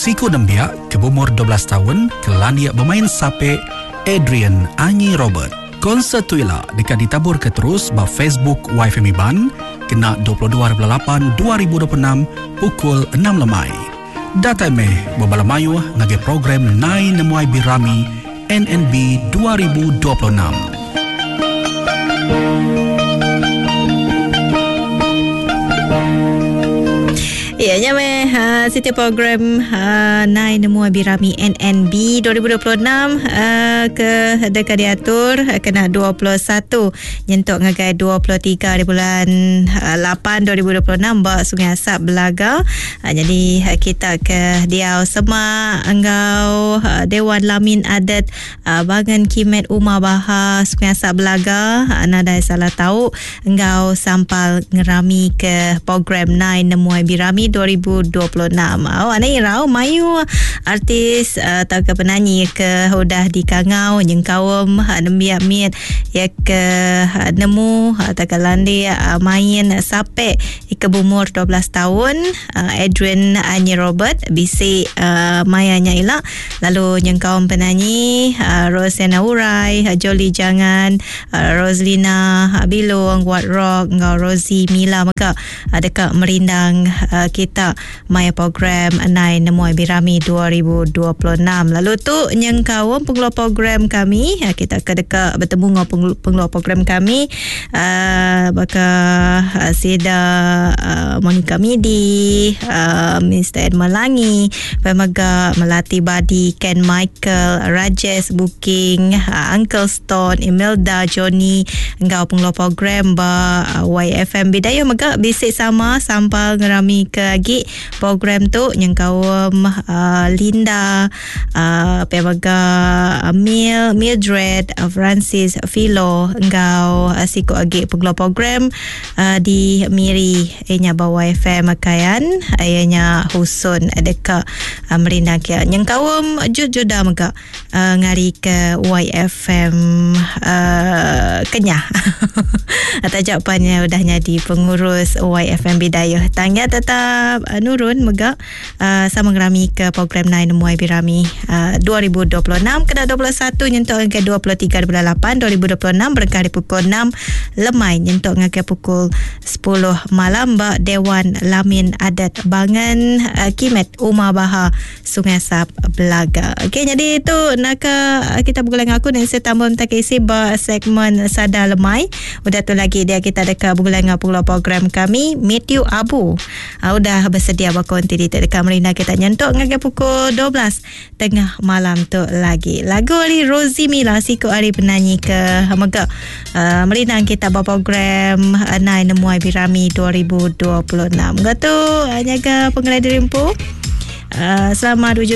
Siku Nembia ke umur 12 tahun kelandia bermain sape Adrian Anyi Robert. Konsert tuila dekat ditabur ke terus ba Facebook YFM Iban kena 22/8/2026 pukul 6 lemai. Data meh bebalamayu ngage program Nai Nemuai Birami NNB 2026. Ianya setiap program Nai Nemu Abirami NNB 2026 ke dekat diatur kena 21 nyentuk ngagai 23 di bulan 8 2026 bak Sungai Asap Belaga. Jadi kita ke Diau Semak Enggau Dewan Lamin Adat Bangan Kimet Umar Bahar Sungai Asap Belaga. Nada salah tahu Enggau sampal ngerami ke program Nai Nemu Abirami 2026. Awak ni rau mayu artis atau ke penyanyi ke udah di Kangau Nyengkawam nembiak miat ya ke nemu atau ke landi main sape ke umur 12 tahun Adrian Anyi Robert bisi mayanya ila lalu Nyengkawam penyanyi Rosena Urai Jolly Jangan Roslina Bilong Wat Rock ngau Rosie Mila maka dekat merindang kita maya program Nai Nemu Abirami 2026. Lalu tu Nyengkawam pengeluar program kami kita ke dekat bertemu dengan pengeluar program kami baka Sida Monica Midi Mr. Ed Melangi Pemaga Melati Badi Ken Michael Rajesh Booking Uncle Stone Imelda Johnny engkau pengeluar program ba YFM Bidaya maka bisik sama sampal ngerami ke lagi program tu Nyengkawam Linda Pemaga Mildred Francis Philo engkau siku agi pengeluar program di Miri ianya bawa FM Makayan ianya Husun deka merindang kia Nyengkawam juda maka ngari ke YFM Kenyah atau jawapannya udah jadi pengurus YFM Bidayah tangga tetap nurun mega sama ngerami ke program Nai Nemu Abirami 2026 kena 21 nyentuk ke 23 bulan 8 2026 berkali pukul 6 lemai nyentuk ke pukul 10 malam ba Dewan Lamin Adat Bangan Kimet Umar Bahar Sungai Asap Belaga. Okey, jadi itu nak kita bergulang aku dan saya tambah minta isi ba segmen Sada Lemai. Udah tu lagi dia kita dekat bergulang pula program kami Meet You Abu. Udah bersedia berkonti di dekat Merina kita nyentuk ngagai pukul 12 tengah malam tu lagi. Lagu Ali Rosie Mila siku hari penyanyi ke mega Merina kita berprogram Nai Nemu Abirami 2026. Gatu jaga pengelai dirimpu. Selamat